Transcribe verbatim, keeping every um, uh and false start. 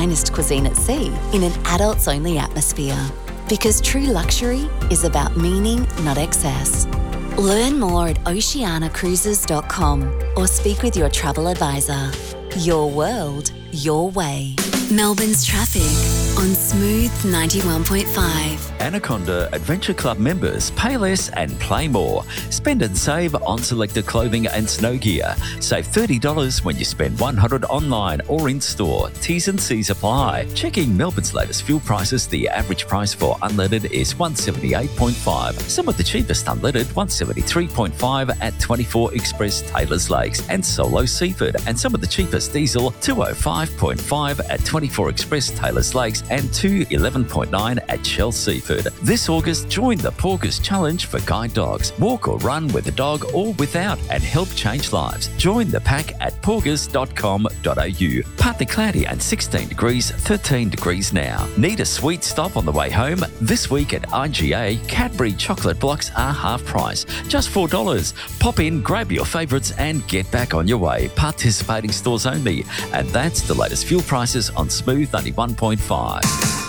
finest cuisine at sea in an adults-only atmosphere. Because true luxury is about meaning, not excess. Learn more at oceana cruises dot com or speak with your travel advisor. Your world, your way. Melbourne's traffic on Smooth ninety-one point five. Anaconda Adventure Club members pay less and play more. Spend and save on selected clothing and snow gear. Save thirty dollars when you spend one hundred dollars online or in-store. T's and C's apply. Checking Melbourne's latest fuel prices, the average price for unleaded is one hundred seventy-eight point five. Some of the cheapest unleaded, one hundred seventy-three point five at twenty-four Express Taylors Lakes and Solo Seaford. And some of the cheapest diesel, two hundred five point five at twenty-four Express Taylors Lakes and two hundred eleven point nine at Shell Seaford. This August, join the Porkers Challenge for guide dogs. Walk or run with a dog or without and help change lives. Join the pack at porkers dot com dot a u. Partly cloudy and sixteen degrees, thirteen degrees now. Need a sweet stop on the way home? This week at I G A, Cadbury chocolate blocks are half price, just four dollars. Pop in, grab your favourites and get back on your way. Participating stores only. And that's the latest fuel prices on Smooth ninety-one point five.